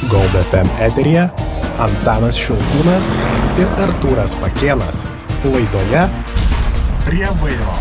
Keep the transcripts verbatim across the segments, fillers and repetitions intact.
Gold F M eteryje Antanas Šilkūnas ir Artūras Pakėnas. Laidoje Prie vairo.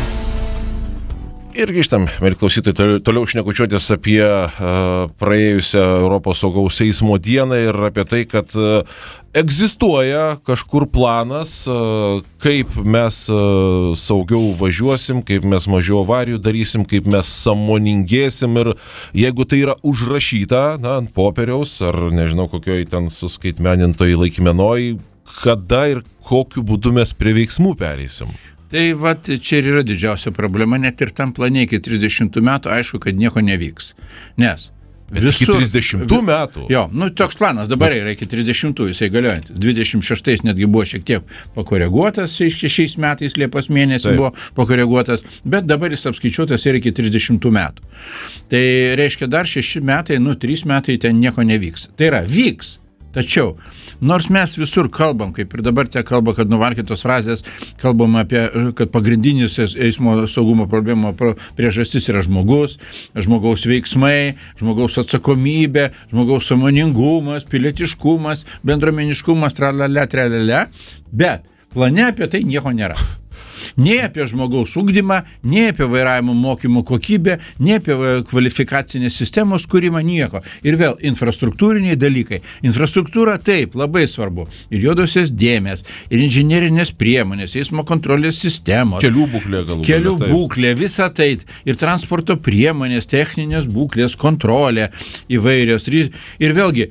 Ir grįžtam, mėly klausytojai, toliau šnekučiuotis apie uh, praėjusią Europos saugaus eismo dieną ir apie tai, kad uh, egzistuoja kažkur planas, uh, kaip mes uh, saugiau važiuosim, kaip mes mažiau avarijų darysim, kaip mes sąmoningėsim ir jeigu tai yra užrašyta, na, ant popieriaus ar nežinau kokioj ten suskaitmenintoj laikmenoj, kada ir kokiu būdu mes prie veiksmų pereisim. Tai vat, čia ir yra didžiausia problema, net ir tam plane iki trisdešimtų metų aišku, kad nieko nevyks. Nes visur... Iki trisdešimtų metų? Jo, nu toks planas dabar yra iki trisdešimtų, jisai galiojantis. dvidešimt šeštais netgi buvo šiek tiek pakoreguotas, šiais metais Liepos mėnesį Taip. buvo pakoreguotas, bet dabar jis apskaičiuotas ir iki trisdešimtų metų. Tai reiškia dar šeši metai, nu trys metai ten nieko nevyks. Tai yra, vyks. Tačiau, nors mes visur kalbam, kaip ir dabar te kalba, kad nuvalkytos frazės, kalbam apie, kad pagrindinis eismo saugumo problemo priežastis yra žmogus, žmogaus veiksmai, žmogaus atsakomybė, žmogaus sąmoningumas, pilietiškumas, bendruomeniškumas, tralale, tralale, bet plane apie tai nieko nėra. Nei apie žmogaus ugdymą, nei apie vairavimo mokymų kokybę, nei apie kvalifikacinės sistemos kūrimą, nieko. Ir vėl infrastruktūriniai dalykai. Infrastruktūra taip, labai svarbu. Ir juodosios dėmės, ir inžinerinės priemonės, eismo kontrolės sistemos. Kelių būklė galų. Kelių būklė, visa tai. Ir transporto priemonės, techninės būklės, kontrolė įvairios. Ir, ir vėlgi,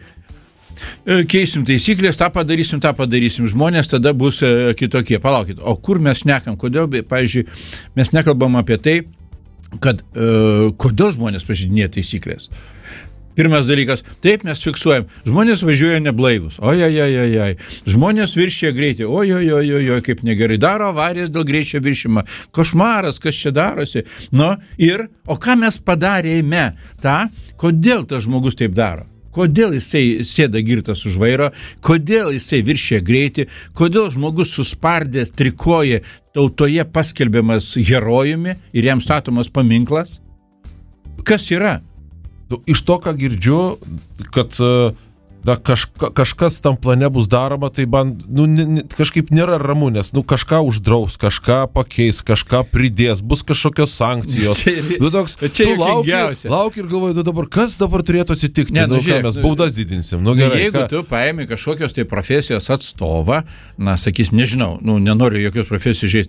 keisim taisyklės, tą padarysim, tą padarysim. Žmonės tada bus e, kitokie. Palaukit, o kur mes šnekam? Kodėl, pavyzdžiui, mes nekalbam apie tai, kad e, kodėl žmonės pažeidinėja taisyklės? Pirmas dalykas, taip mes fiksuojam, žmonės važiuoja neblaivus, ojojojojoj, žmonės viršyje greitį, ojojojojoj, kaip negerai, daro avarijas dėl greičio viršymą, košmaras, kas čia darosi. Nu, ir, o ką mes padarėme tą, kodėl tas žmogus taip daro? Kodėl jisai sėda girtas už vairo, kodėl jisai viršė greitį, kodėl žmogus suspardęs trikoje tautoje paskelbiamas herojumi ir jam statomas paminklas? Kas yra? Nu, iš to, ką girdžiu, kad da, kažka, kažkas tam plane bus daroma, tai man nu, ne, kažkaip nėra ramu, nes nu, kažką uždraus, kažką pakeis, kažką pridės, bus kažkokios sankcijos. Nu, toks, tu lauki, lauki ir galvoji, nu, dabar, kas dabar turėtų atsitikti, ne, nu, nu, žiūrėk, ką mes baudas didinsim. Nu, gerai, jeigu ką? tu paėmė kažkokios tai profesijos atstovą, na, sakysim, nežinau, nu, nenoriu jokios profesijos žiūrėti,